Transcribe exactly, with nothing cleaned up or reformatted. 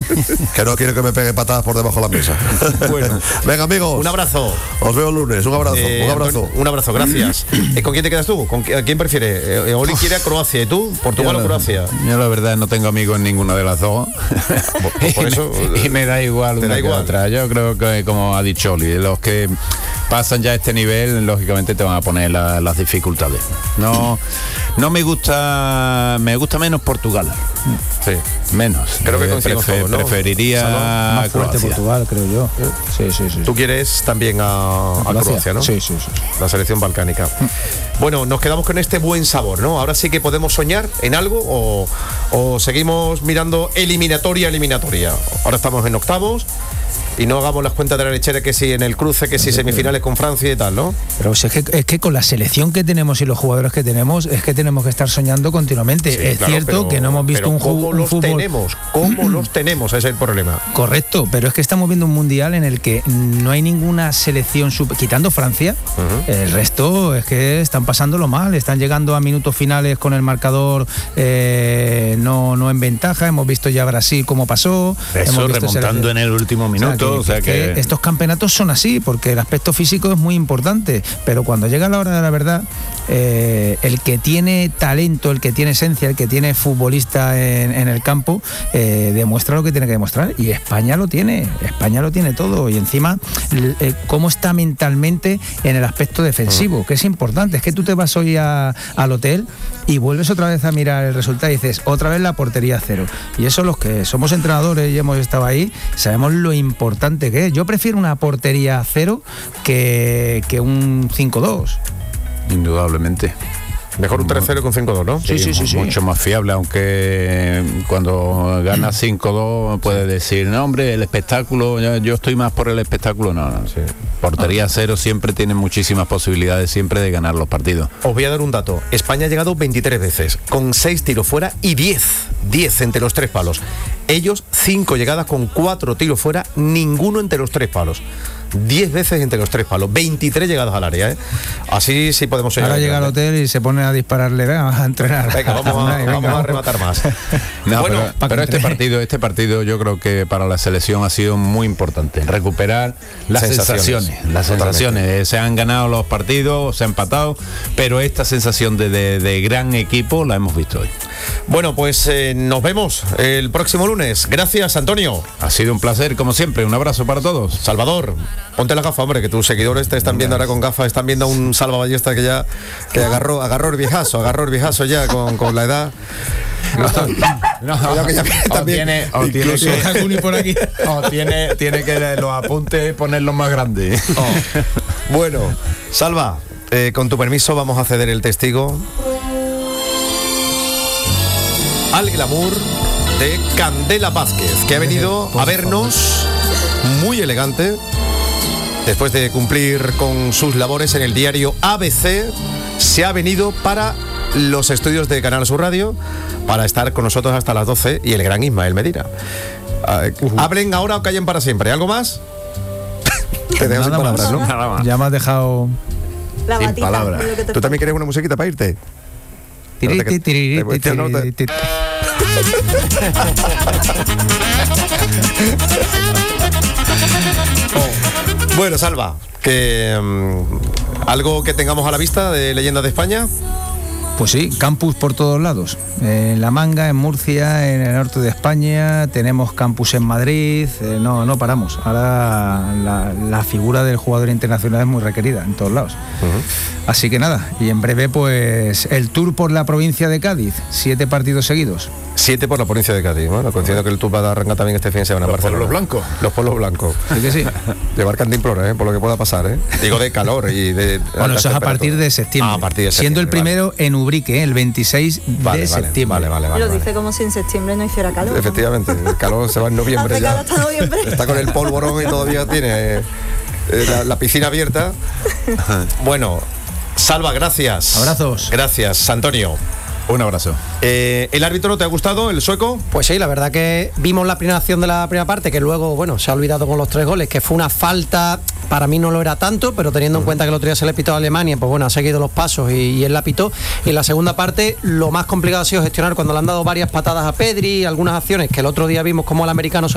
Que no quiero que me pegue patadas por debajo de la mesa. Bueno, venga, amigos. Un abrazo. Os veo el lunes. Un abrazo. Eh, un abrazo. Un abrazo, gracias. Eh, ¿Con quién te quedas tú? ¿Con qui- ¿A quién prefieres? Eh, Oli quiere a Croacia. ¿Y tú? ¿Portugal Yo o la- Croacia? Yo la verdad no tengo amigos en ninguna de las dos. Por, por eso. y, me, y me da igual Te una da que igual. otra. Yo creo que, como ha dicho Oli, los que pasan ya a este nivel, lógicamente te van a poner la- las dificultades. No, no me gusta, me gusta menos Portugal. Sí. Menos. Creo que Eh, coincidimos prefe- todos, ¿no? Preferiría Más fuerte Croacia. Portugal, creo yo. Sí, sí, sí. Tú quieres también a, a Croacia, ¿no? Sí, sí, sí. La selección balcánica. Bueno, nos quedamos con este buen sabor, ¿no? Ahora sí que podemos soñar en algo o, o seguimos mirando eliminatoria, eliminatoria. Ahora estamos en octavos y no hagamos las cuentas de la lechera que si en el cruce, que si semifinales con Francia y tal, ¿no? Pero es que, es que con la selección que tenemos y los jugadores que tenemos, es que tenemos que estar soñando continuamente. Sí, es claro, cierto pero- que no hemos visto pero un, ju- ¿cómo un los fútbol... tenemos? ¿Cómo los tenemos? Ese es el problema. Correcto, pero es que estamos viendo un mundial en el que no hay ninguna selección, super- quitando Francia, Ujú. el resto es que están pasándolo mal, están llegando a minutos finales con el marcador eh, no, no en ventaja. Hemos visto ya Brasil cómo pasó. Eso, hemos visto remontando selección- en el último minuto. O sea que, que estos campeonatos son así, porque el aspecto físico es muy importante, pero cuando llega la hora de la verdad, eh, el que tiene talento, el que tiene esencia, el que tiene futbolista en, en el campo, eh, demuestra lo que tiene que demostrar, y España lo tiene, España lo tiene todo, y encima l- eh, cómo está mentalmente en el aspecto defensivo, que es importante. Es que tú te vas hoy a- al hotel y vuelves otra vez a mirar el resultado y dices, otra vez la portería cero, y eso los que somos entrenadores y hemos estado ahí, sabemos lo importante que es. Yo prefiero una portería cero que, que un cinco dos. indudablemente. Mejor un tres cero con cinco dos, ¿no? Sí, sí, sí, sí. Mucho más fiable, aunque cuando gana cinco dos puede decir, no, hombre, el espectáculo, yo, yo estoy más por el espectáculo. No, no, sí. Portería cero siempre tiene muchísimas posibilidades siempre de ganar los partidos. Os voy a dar un dato. España ha llegado veintitrés veces, con seis tiros fuera y diez. diez entre los tres palos. Ellos, cinco llegadas con cuatro tiros fuera, ninguno entre los tres palos. diez veces entre los tres palos, veintitrés llegadas al área, ¿eh? Así sí podemos soñar. Ahora llega al hotel y se pone a dispararle, venga, a entrenar. Venga, vamos a, Venga, vamos a vamos. rematar más. No, Bueno, pero, para pero que este entre. partido, este partido yo creo que para la selección ha sido muy importante. Recuperar las Sensaciones. sensaciones. Las Totalmente. sensaciones. Se han ganado los partidos, se ha empatado, pero esta sensación de, de- de gran equipo la hemos visto hoy. Bueno, pues eh, nos vemos el próximo lunes. Gracias, Antonio. Ha sido un placer, como siempre. Un abrazo para todos. Salvador, ponte la gafa, hombre, que tus seguidores te están viendo ahora con gafas, están viendo a un salvaballesta que ya que agarró, agarró el viejazo, agarró el viejazo ya con, con la edad. Cuidado que ya viene o también. tiene, o tiene Incluso- que, Alguno por aquí. o tiene, tiene que los apuntes ponerlos más grandes. Oh. Bueno, Salva, eh, con tu permiso vamos a ceder el testigo al glamour de Candela Vázquez, que ha venido a vernos muy elegante después de cumplir con sus labores en el diario A B C. Se ha venido para los estudios de Canal Sur Radio para estar con nosotros hasta las doce y el gran Ismael Medina. Ah, ¿Hablen ahora o callen para siempre? ¿Algo más? Te dejo sin Nada más. palabras, ¿no? Nada más. Ya me has dejado. La Sin batita. palabras. de lo que te ¿Tú también quieres una musiquita para irte? Tiri, Espérate que- tiri, te voy- tiri, no, te- tiri. Bueno, Salva, que mm, algo que tengamos a la vista de Leyendas de España. Pues sí, campus por todos lados. En La Manga, en Murcia, en el norte de España, tenemos campus en Madrid, eh, no, no paramos. Ahora la, la figura del jugador internacional es muy requerida en todos lados. Así que nada, y en breve pues el tour por la provincia de Cádiz, siete partidos seguidos. Siete por la provincia de Cádiz. Bueno, coincido que el Tour va a arrancar también este fin de semana en Los Barcelona. pueblos blancos. Los pueblos blancos. ¿Sí que sí? Llevar cantimplora, ¿eh? Por lo que pueda pasar, ¿eh? Digo de calor y de... Bueno, altas eso es a partir temperaturas. de septiembre. Ah, a partir de Siendo el septiembre, primero en Ubrique, ¿eh? El veintiséis vale. de Vale, vale, septiembre. vale, vale, vale, Lo vale. dice como si en septiembre no hiciera calor. ¿no? Efectivamente, el calor se va en noviembre Hace ya. calor hasta noviembre. Está con el polvorón y todavía tiene eh, eh, la, la piscina abierta. Bueno, Salva, gracias. Abrazos. Gracias, Antonio. Un abrazo. Eh, ¿El árbitro te ha gustado, el sueco? Pues sí, la verdad que vimos la primera acción de la primera parte, que luego, bueno, se ha olvidado con los tres goles, que fue una falta, para mí no lo era tanto, pero teniendo en cuenta que el otro día se le pitó a Alemania, pues bueno, ha seguido los pasos y, y él la pitó. Y en la segunda parte, lo más complicado ha sido gestionar cuando le han dado varias patadas a Pedri, algunas acciones que el otro día vimos como el americano se